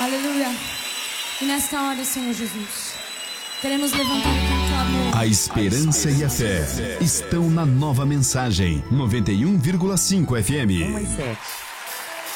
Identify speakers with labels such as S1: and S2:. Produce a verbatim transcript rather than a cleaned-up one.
S1: Aleluia. E nesta hora, Senhor Jesus, queremos levantar aqui o clamor.
S2: A esperança e a fé estão na Nova Mensagem noventa e um vírgula cinco F M.
S3: um e sete.